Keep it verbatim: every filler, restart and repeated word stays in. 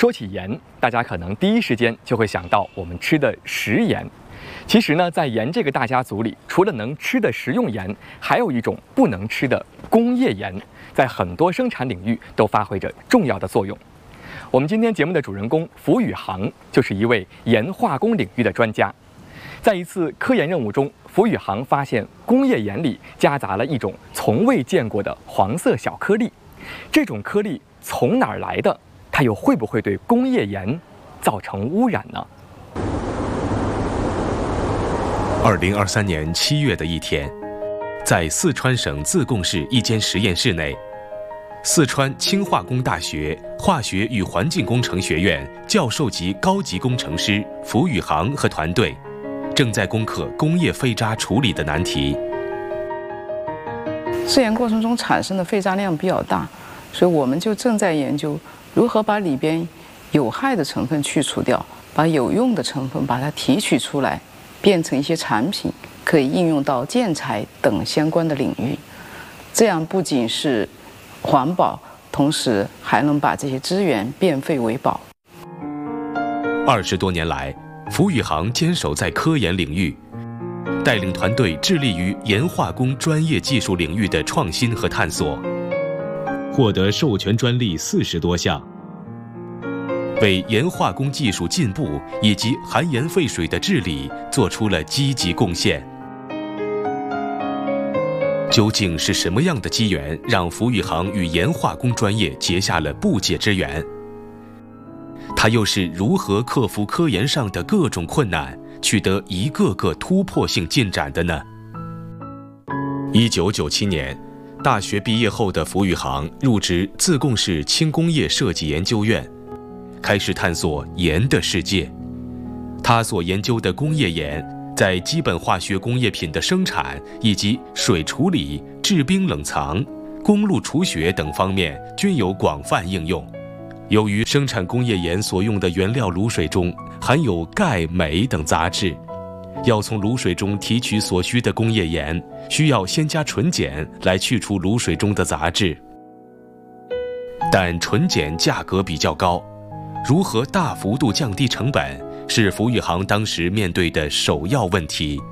说起盐，大家可能第一时间就会想到我们吃的食盐。其实呢，在盐这个大家族里，除了能吃的食用盐，还有一种不能吃的工业盐，在很多生产领域都发挥着重要的作用。我们今天节目的主人公符宇航就是一位盐化工领域的专家。在一次科研任务中，符宇航发现工业盐里夹杂了一种从未见过的黄色小颗粒。这种颗粒从哪儿来的？它又会不会对工业盐造成污染呢？ 二零二三年七月的一天，在四川省自贡市一间实验室内，四川轻化工大学化学与环境工程学院教授级高级工程师符宇航和团队正在攻克工业废渣处理的难题。 试验过程中产生的废渣量比较大，所以我们就正在研究如何把里边有害的成分去除掉，把有用的成分把它提取出来，变成一些产品，可以应用到建材等相关的领域。这样不仅是环保，同时还能把这些资源变废为宝。 二十多年来，符宇航坚守在科研领域，带领团队致力于盐化工专业技术领域的创新和探索，获得授权专利四十多项，为盐化工技术进步以及含盐废水的治理做出了积极贡献。究竟是什么样的机缘，让符宇航与盐化工专业结下了不解之缘？他又是如何克服科研上的各种困难，取得一个个突破性进展的呢？一九九七年，大学毕业后的符宇航入职自贡市轻工业设计研究院，开始探索盐的世界。他所研究的工业盐，在基本化学工业品的生产以及水处理、制冰冷藏、公路除雪等方面均有广泛应用。由于生产工业盐所用的原料卤水中含有钙、镁等杂质，要从卤水中提取所需的工业盐，需要先加纯碱来去除卤水中的杂质。但纯碱价格比较高，如何大幅度降低成本，是符宇航当时面对的首要问题。